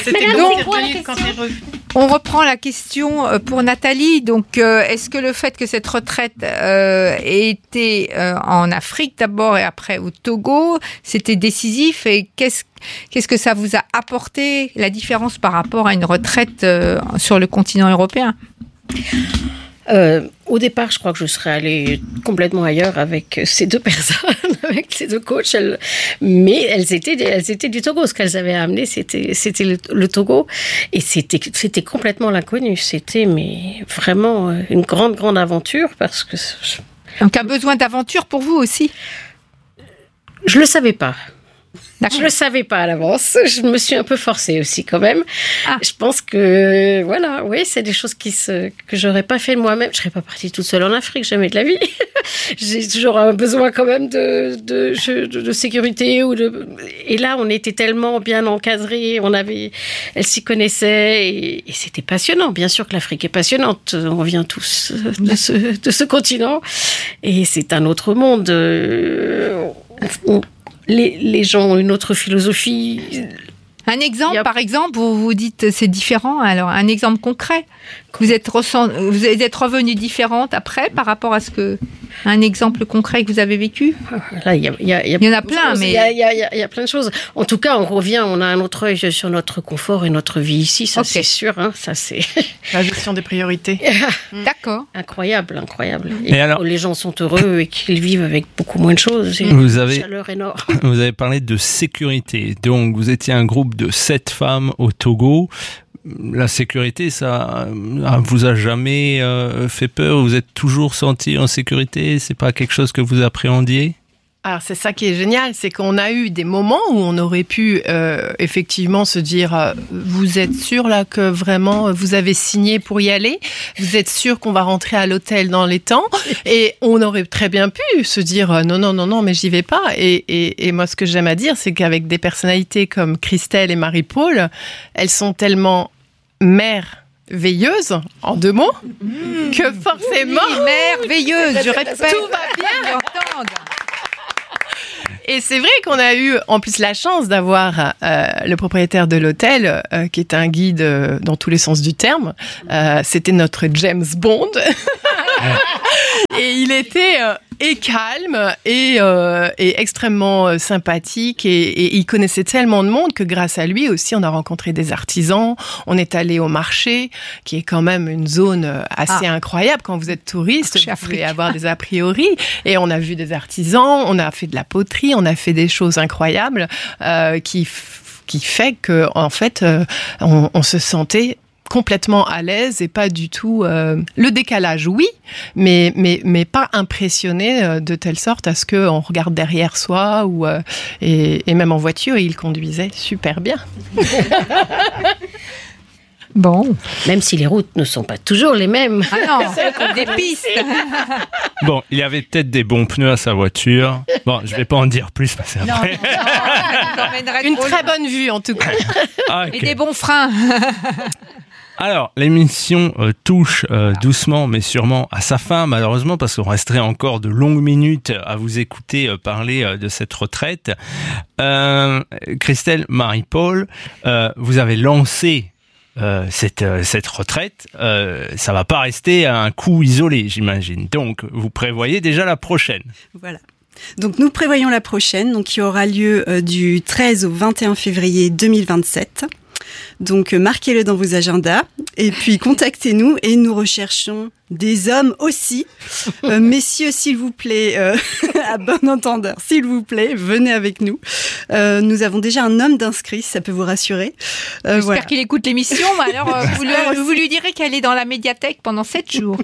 C'était donc quand t'es revenu. On reprend la question pour Nathalie. Donc, est-ce que le fait que cette retraite ait été en Afrique d'abord et après au Togo, c'était décisif et qu'est-ce que ça vous a apporté, la différence par rapport à une retraite sur le continent européen ? Au départ, je crois que je serais allée complètement ailleurs avec ces deux personnes, avec ces deux coachs. Mais elles étaient du Togo. Ce qu'elles avaient amené, c'était le Togo. Et c'était complètement l'inconnu. C'était vraiment une grande aventure parce que... Donc, un besoin d'aventure pour vous aussi ? Je le savais pas. D'accord. Je le savais pas à l'avance. Je me suis un peu forcée aussi quand même. Je pense que voilà, oui, c'est des choses que j'aurais pas fait de moi-même. Je serais pas partie toute seule en Afrique, jamais de la vie. J'ai toujours un besoin quand même de sécurité et là on était tellement bien encadrés, elles s'y connaissaient et c'était passionnant. Bien sûr que l'Afrique est passionnante. On vient tous de ce continent et c'est un autre monde. Les gens ont une autre philosophie. Un exemple, par exemple, vous dites c'est différent. Alors, un exemple concret. Vous êtes revenue différente après par rapport à un exemple concret que vous avez vécu. Là, il y en a plein, mais il y a plein de choses. En tout cas, on a un autre œil sur notre confort et notre vie ici. Ça, c'est sûr. Hein, ça, c'est la gestion des priorités. D'accord. Incroyable. Et alors, les gens sont heureux et qu'ils vivent avec beaucoup moins de choses. Et vous avez, une chaleur énorme. Vous avez parlé de sécurité. Donc, vous étiez un groupe de 7 femmes au Togo. La sécurité, ça vous a jamais fait peur? Vous êtes toujours senti en sécurité? C'est pas quelque chose que vous appréhendiez? Alors c'est ça qui est génial, c'est qu'on a eu des moments où on aurait pu effectivement se dire vous êtes sûr là que vraiment vous avez signé pour y aller? Vous êtes sûr qu'on va rentrer à l'hôtel dans les temps? Et on aurait très bien pu se dire non mais j'y vais pas. Et moi ce que j'aime à dire, c'est qu'avec des personnalités comme Christelle et Marie-Paul, elles sont tellement merveilleuses, en 2 mots, que forcément... merveilleuse, je répète. Tout va bien. Et c'est vrai qu'on a eu en plus la chance d'avoir le propriétaire de l'hôtel, qui est un guide dans tous les sens du terme. C'était notre James Bond. Et il était et calme et extrêmement sympathique et il connaissait tellement de monde que grâce à lui aussi on a rencontré des artisans. On est allé au marché qui est quand même une zone assez incroyable quand vous êtes touriste. Vous pouvez avoir des a priori et on a vu des artisans, on a fait de la poterie, on a fait des choses incroyables qui fait que en fait on se sentait complètement à l'aise et pas du tout le décalage, oui, mais pas impressionné de telle sorte à ce qu'on regarde derrière soi et même en voiture, il conduisait super bien. Bon. Même si les routes ne sont pas toujours les mêmes. Ah non, c'est comme des pistes. Bon, il y avait peut-être des bons pneus à sa voiture. Bon, je vais pas en dire plus parce que après... Une très bonne vue en tout cas. Ah, okay. Et des bons freins. Alors, l'émission touche doucement mais sûrement à sa fin, malheureusement, parce qu'on resterait encore de longues minutes à vous écouter parler de cette retraite. Christelle, Marie-Paul, vous avez lancé cette retraite. Ça va pas rester un coup isolé, j'imagine. Donc, vous prévoyez déjà la prochaine. Voilà. Donc, nous prévoyons la prochaine, qui aura lieu du 13 au 21 février 2027. Donc, marquez-le dans vos agendas et puis contactez-nous et nous recherchons des hommes aussi. Messieurs, s'il vous plaît, à bon entendeur, s'il vous plaît, venez avec nous. Nous avons déjà un homme d'inscrit, ça peut vous rassurer. J'espère qu'il écoute l'émission. Alors, vous lui direz qu'elle est dans la médiathèque pendant 7 jours.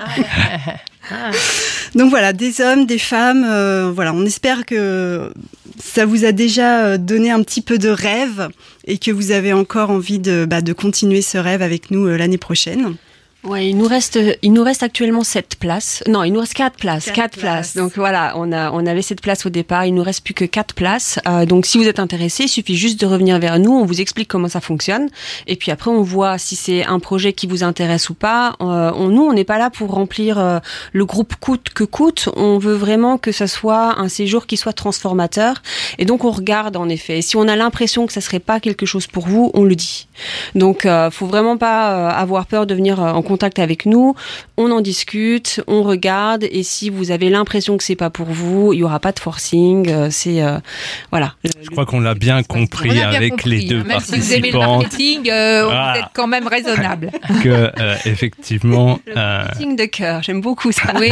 Donc voilà, des hommes, des femmes. Voilà, on espère que ça vous a déjà donné un petit peu de rêve et que vous avez encore envie de continuer ce rêve avec nous l'année prochaine. Ouais, il nous reste actuellement 7 places. Non, il nous reste 4 places. 4 places. Donc voilà, on avait 7 places au départ, il nous reste plus que 4 places. Donc si vous êtes intéressé, il suffit juste de revenir vers nous, on vous explique comment ça fonctionne. Et puis après, on voit si c'est un projet qui vous intéresse ou pas. Nous, on n'est pas là pour remplir le groupe coûte que coûte. On veut vraiment que ça soit un séjour qui soit transformateur. Et donc, on regarde en effet. Et si on a l'impression que ça serait pas quelque chose pour vous, on le dit. Donc, faut vraiment pas avoir peur de venir en contact avec nous, on en discute, on regarde, et si vous avez l'impression que c'est pas pour vous, il y aura pas de forcing, voilà. Je crois qu'on l'a bien compris avec les deux même participantes. Si vous aimez le marketing, vous êtes quand même raisonnable. Que effectivement, le marketing de cœur, j'aime beaucoup ça. Oui.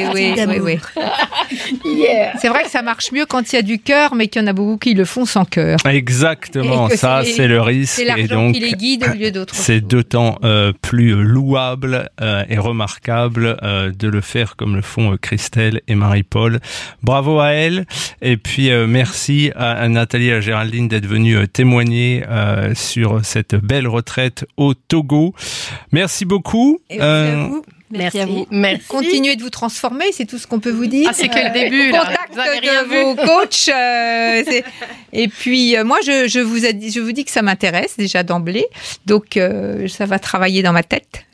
Yeah. C'est vrai que ça marche mieux quand il y a du cœur, mais qu'il y en a beaucoup qui le font sans cœur. Exactement, ça c'est le risque. C'est l'argent qui les guide au lieu d'autre. C'est d'autant plus louable et remarquable de le faire comme le font Christelle et Marie-Paul. Bravo à elles. Et puis merci à Nathalie et à Géraldine d'être venues témoigner sur cette belle retraite au Togo. Merci beaucoup. Et à vous. Merci à vous. Merci. Continuez de vous transformer, c'est tout ce qu'on peut vous dire. Ah, c'est que le début, là. Contact Vous avez rien de vu. vos coachs. Et puis, moi, je vous dis que ça m'intéresse déjà d'emblée. Donc, ça va travailler dans ma tête.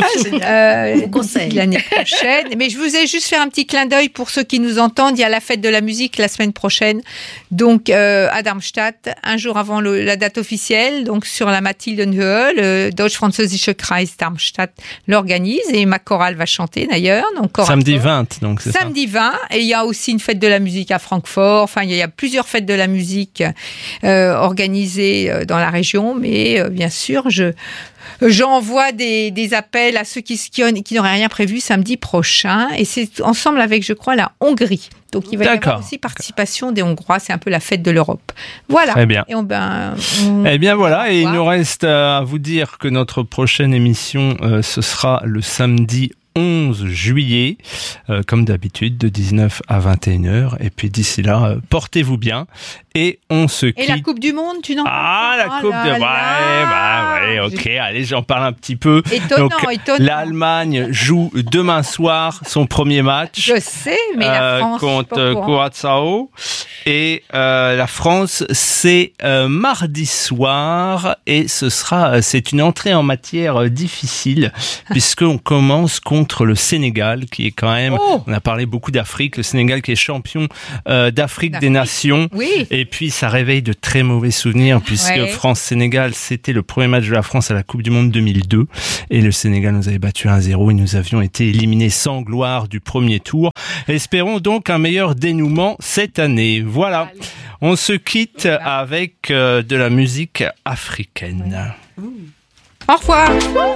L'année prochaine. Mais je vous ai juste fait un petit clin d'œil pour ceux qui nous entendent. Il y a la fête de la musique la semaine prochaine. Donc, à Darmstadt, un jour avant la date officielle. Donc, sur la Mathildenhöhe, le Deutsch-Französische Kreis Darmstadt l'organise. Et ma chorale va chanter d'ailleurs. Donc, samedi 20, donc c'est samedi 20. Et il y a aussi une fête de la musique à Francfort. Enfin, il y a plusieurs fêtes de la musique organisées dans la région. Mais bien sûr, j'envoie des appels à ceux qui n'auraient rien prévu samedi prochain. Et c'est ensemble avec, je crois, la Hongrie. Donc, il va y avoir aussi participation des Hongrois. C'est un peu la fête de l'Europe. Voilà. Très bien. Et eh bien, voilà. Et il nous reste à vous dire que notre prochaine émission, ce sera le samedi 11 juillet, comme d'habitude, de 19 à 21h. Et puis d'ici là, portez-vous bien. Et on se quitte. Et la Coupe du Monde, tu n'en parles pas? La Coupe du Monde. Ouais, ok, allez, j'en parle un petit peu. Étonnant. L'Allemagne joue demain soir son premier match. Je sais, mais la France contre Curaçao. Et la France, c'est mardi soir. Et c'est une entrée en matière difficile, puisqu'on commence contre le Sénégal, qui est quand même, on a parlé beaucoup d'Afrique, le Sénégal qui est champion d'Afrique des Nations. Oui. Et puis, ça réveille de très mauvais souvenirs, puisque France-Sénégal, c'était le premier match de la France à la Coupe du Monde 2002. Et le Sénégal nous avait battu 1-0 et nous avions été éliminés sans gloire du premier tour. Espérons donc un meilleur dénouement cette année. Voilà. On se quitte avec de la musique africaine. Au revoir.